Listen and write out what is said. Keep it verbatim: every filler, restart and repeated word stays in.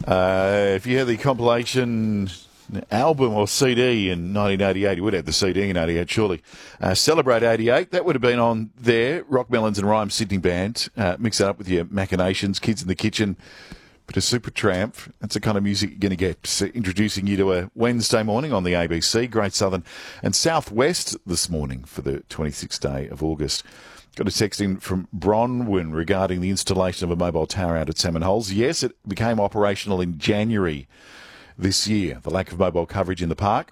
Uh, if you had the compilation album or C D in nineteen eighty-eight, you would have the C D in eighty-eight, surely. Uh, Celebrate eighty-eight, that would have been on there. Rock Melons and Rhyme Sydney Band. Uh, mix it up with your machinations, Kids in the Kitchen, bit of Supertramp. That's the kind of music you're going to get. So introducing you to a Wednesday morning on the A B C, Great Southern and Southwest this morning for the twenty-sixth day of August. Got a text in from Bronwyn regarding the installation of a mobile tower out at Salmon Holes. Yes, it became operational in January this year. The lack of mobile coverage in the park